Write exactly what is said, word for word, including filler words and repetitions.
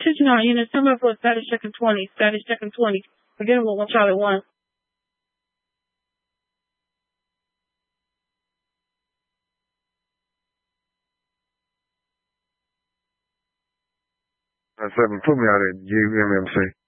Attention all units, number for status checking twenty, status checking twenty. Beginning with one Charlie one. Seven, put me out at G M M C.